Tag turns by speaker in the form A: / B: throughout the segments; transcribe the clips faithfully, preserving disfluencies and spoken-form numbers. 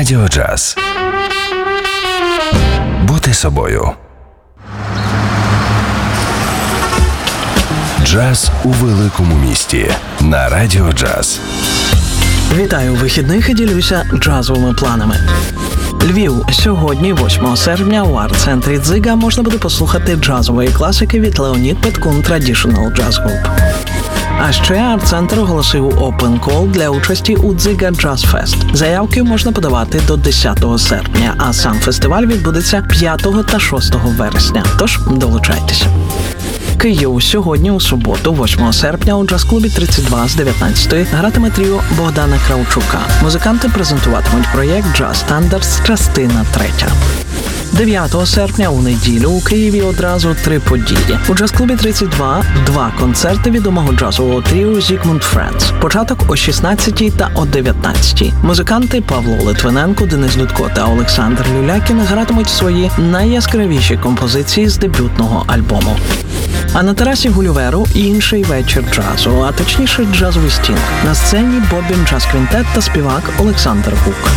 A: Радіо Джаз. Бути собою. Джаз у великому місті на Радіо Джаз.
B: Вітаю вихідних і ділюся джазовими планами. Львів. Сьогодні, восьмого серпня, у арт-центрі «Дзига» можна буде послухати джазової класики від Леонід Петкун Traditional Jazz Group. А ще арт-центр оголосив Open Call для участі у «Дзига Jazz Fest». Заявки можна подавати до десятого серпня, а сам фестиваль відбудеться п'ятого та шостого вересня. Тож долучайтеся. Київ. Сьогодні, у суботу, восьмого серпня, у джаз-клубі тридцять два з дев'ятнадцятої гратиме тріо Богдана Кравчука. Музиканти презентуватимуть проєкт «Джаз Standards», частина третя. дев'ятого серпня, у неділю, у Києві одразу три події. У джаз-клубі тридцять два два концерти відомого джазового тріо Zigmund Friends. Початок о шістнадцятій та о дев'ятнадцятій. Музиканти Павло Литвиненко, Денис Дудко та Олександр Люлякін гратимуть свої найяскравіші композиції з дебютного альбому. А на терасі Гуліверу інший вечір джазу, а точніше джазовий стінг. На сцені Бобін джаз-квінтет та співак Олександр Гук.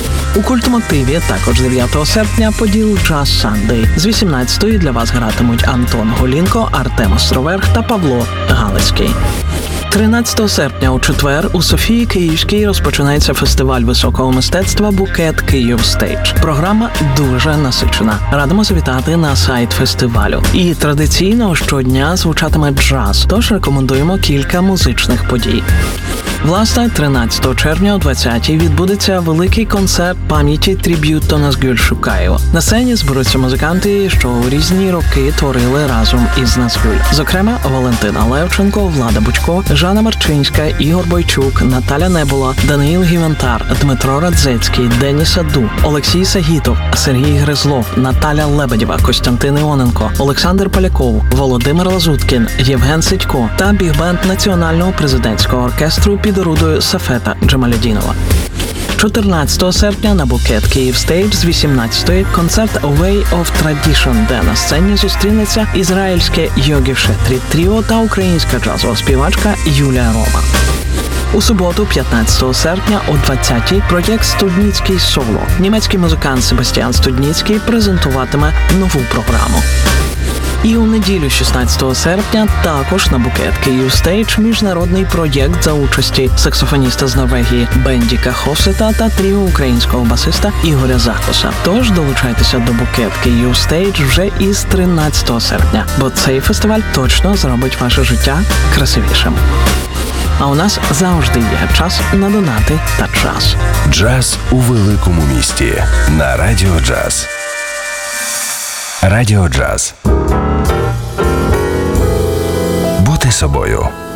B: У Культмотиві також дев'ятого серпня поділ «Джаз Сандей». З вісімнадцятої для вас гратимуть Антон Голінко, Артем Островерх та Павло Галицький. тринадцятого серпня у четвер у Софії Київській розпочинається фестиваль високого мистецтва «Букет Київ Стейдж». Програма дуже насичена. Радимо завітати на сайт фестивалю. І традиційно щодня звучатиме джаз, тож рекомендуємо кілька музичних подій. Власне, тринадцятого червня о двадцятій відбудеться великий концерт пам'яті триб'ют до Назгуль Шукаєва. На сцені зберуться музиканти, що у різні роки творили разом із Назгуль. Зокрема, Валентина Левченко, Влада Бучко, Жанна Марчинська, Ігор Бойчук, Наталя Небула, Даниїл Гівентар, Дмитро Радзецький, Деніс Аду, Олексій Сагітов, Сергій Гризлов, Наталя Лебедєва, Костянтин Іоненко, Олександр Поляков, Володимир Лазуткін, Євген Сидько та біг-бенд Національного президентського оркестру під орудою Сафета Джамалєдінова. чотирнадцятого серпня на «Букет Київ Стейдж» з вісімнадцятої концерт «Way of Tradition», де на сцені зустрінеться ізраїльське Йогі Шетрі тріо та українська джазова співачка Юлія Рома. У суботу, п'ятнадцятого серпня о двадцятій проєкт «Студніцький соло». Німецький музикант Себастьян Студніцький презентуватиме нову програму. І у неділю, шістнадцятого серпня, також на «Букет Київ Стейдж» міжнародний проєкт за участі саксофоніста з Норвегії Бендіка Хофсета та тріо українського басиста Ігоря Захоса. Тож долучайтеся до «Букет Київ Стейдж» вже із тринадцятого серпня, бо цей фестиваль точно зробить ваше життя красивішим. А у нас завжди є час на донати та час.
A: Джаз у великому місті на Радіо Джаз. Радіо Джаз. Бути собою.